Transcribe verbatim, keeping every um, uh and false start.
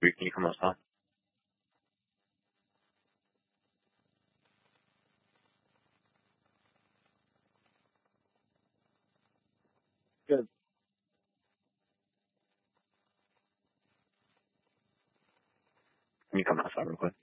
Can you come outside? Good. Can you come outside real quick?